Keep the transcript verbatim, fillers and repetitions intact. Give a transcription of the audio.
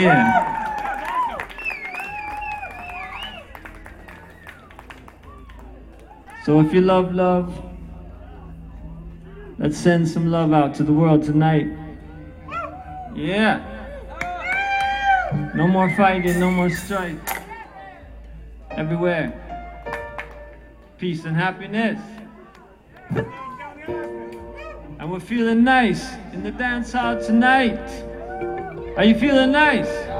Yeah. So if you love love, let's send some love out to the world tonight. Yeah. No more fighting, no more strife. Everywhere. Peace and happiness. And we're feeling nice in the dance hall tonight. Are you feeling nice?